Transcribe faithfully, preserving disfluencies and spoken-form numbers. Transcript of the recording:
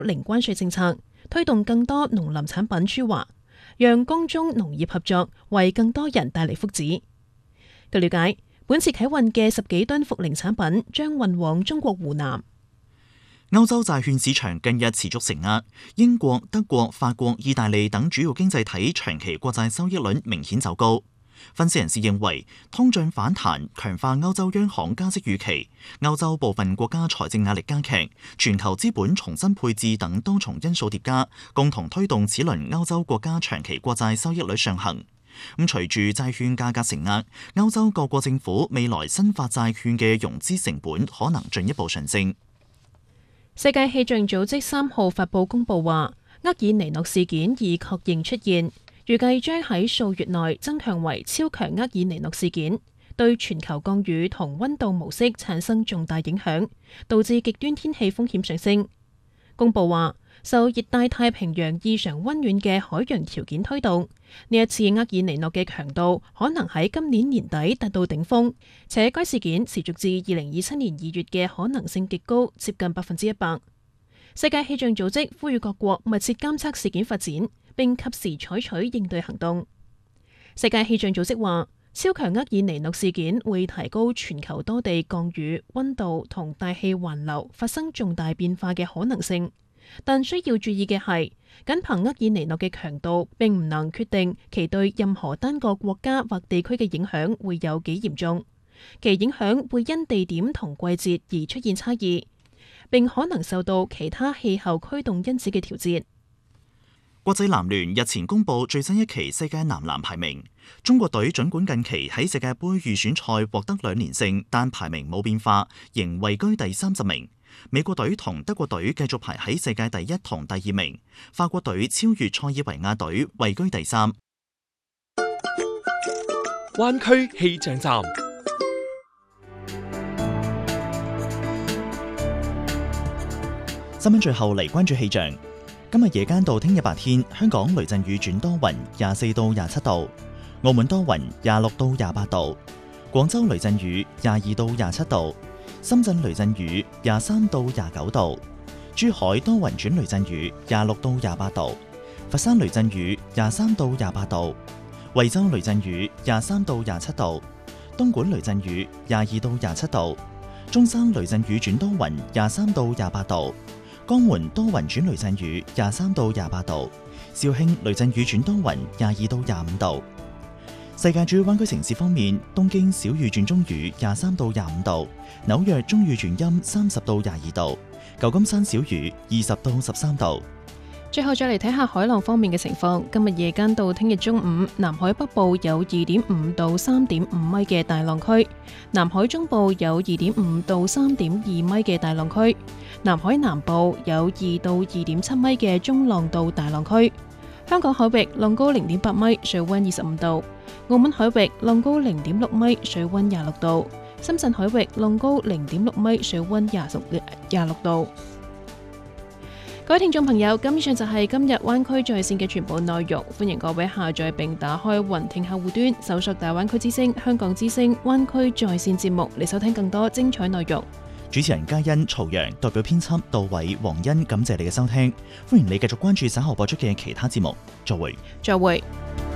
零關稅政策，推動更多農林產品輸華，讓港中農業合作為更多人帶嚟福祉。據了解，本次啟運嘅十幾噸復靈產品將運往中國湖南。 歐洲債券市場近日持續承壓，英國、德國、法國、意大利等主要經濟體長期國債收益率明顯走高。分析人士認為，通脹反彈強化歐洲央行加息預期，歐洲部分國家財政壓力加劇，全球資本重新配置等多重因素疊加，共同推動此輪歐洲國家長期國債收益率上行。咁隨住債券價格承壓，歐洲各國政府未來新發債券嘅融資成本可能進一步上升。 世界氣象組織三號發佈公佈話，厄爾尼諾事件已確認出現，預計將喺數月內增強為超強厄爾尼諾事件，對全球降雨同溫度模式產生重大影響，導致極端天氣風險上升。公佈話，受熱帶太平洋異常溫暖嘅海洋條件推動，呢一次厄爾尼諾嘅強度可能喺今年年底達到頂峰，且該事件持續至二零二七年二月嘅可能性極高，接近百分之一百。世界氣象組織呼籲各國密切監測事件發展，並及時採取應對行動。世界氣象組織話，超強厄爾尼諾事件會提高全球多地降雨、溫度同大氣環流發生重大變化嘅可能性。但需要注意嘅係，僅憑厄爾尼諾嘅強度並唔能決定其對任何單個國家或地區嘅影響會有幾嚴重，其影響會因地點同季節而出現差異，並可能受到其他氣候驅動因子嘅調節。 國際籃聯日前公布最新一期世界男籃排名，中國隊儘管近期喺世界盃預選賽獲得兩連勝，但排名冇變化，仍位居第三十名。美國隊同德國隊繼續排喺世界第一同第二名，法國隊超越塞爾維亞隊位居第三。 灣區氣象站， 新聞最後嚟關注氣象。今日夜間到聽日白天，香港雷陣雨轉多雲，廿四到廿七度；澳門多雲，廿六到廿八度；廣州雷陣雨，廿二到廿七度；深圳雷陣雨，廿三到廿九度；珠海多雲轉雷陣雨，廿六到廿八度；佛山雷陣雨，廿三到廿八度；惠州雷陣雨，廿三到廿七度；東莞雷陣雨，廿二到廿七度；中山雷陣雨轉多雲，廿三到廿八度。江門多雲轉雷陣雨，廿三到廿八度；肇慶雷陣雨轉多雲，廿二到廿五度。世界主要灣區城市方面，東京小雨轉中雨，廿三到廿五度；紐約中雨轉陰，三十到廿二度；舊金山小雨，二十到十三度。 最後再嚟睇下海浪方面嘅情況。今日夜間到聽日中午，南海北部有二點五到三點五米嘅大浪區，南海中部有二點五到三點二米嘅大浪區，南海南部有二到二點七米嘅中浪到大浪區。香港海域浪高零點八米，水溫二十五度；澳門海域浪高零點六米，水溫廿六度；深圳海域浪高零點六米，水溫廿廿六度。各位聽眾朋友，咁以上就係今日灣區在線嘅全部內容，歡迎各位下載並打開雲聽客戶端，搜索大灣區之聲、香港之聲、灣區在線節目嚟收聽更多精彩內容。 主持人嘉欣、曹陽，代表編輯杜偉、黃欣，感謝你嘅收聽，歡迎你繼續關注稍後播出嘅其他節目，再會。 再會。